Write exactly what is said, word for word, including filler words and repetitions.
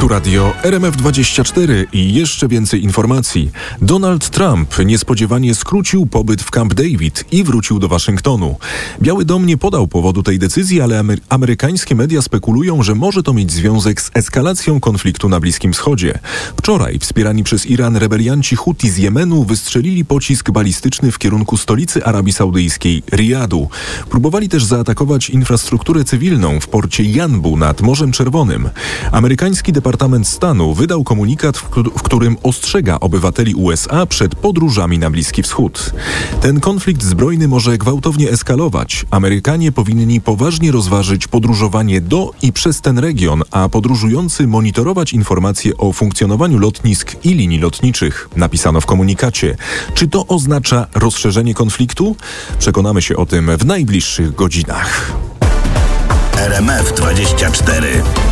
Tu radio R M F dwadzieścia cztery i jeszcze więcej informacji. Donald Trump niespodziewanie skrócił pobyt w Camp David i wrócił do Waszyngtonu. Biały Dom nie podał powodu tej decyzji, ale amery- amerykańskie media spekulują, że może to mieć związek z eskalacją konfliktu na Bliskim Wschodzie. Wczoraj wspierani przez Iran rebelianci Huti z Jemenu wystrzelili pocisk balistyczny w kierunku stolicy Arabii Saudyjskiej, Riyadu. Próbowali też zaatakować infrastrukturę cywilną w porcie Janbu nad Morzem Czerwonym. Amerykański Departament Stanu wydał komunikat, w, k- w którym ostrzega obywateli U S A przed podróżami na Bliski Wschód. Ten konflikt zbrojny może gwałtownie eskalować. Amerykanie powinni poważnie rozważyć podróżowanie do i przez ten region, a podróżujący monitorować informacje o funkcjonowaniu lotnisk i linii lotniczych, napisano w komunikacie. Czy to oznacza rozszerzenie konfliktu? Przekonamy się o tym w najbliższych godzinach. R M F dwadzieścia cztery.